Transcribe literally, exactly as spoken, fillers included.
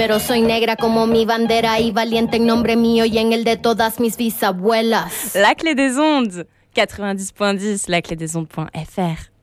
pero soy negra como mi bandera y valiente en nombre mío y en el de todas mis bisabuelas. La clé des ondes, quatre-vingt-dix point dix, la clé des ondes point f r.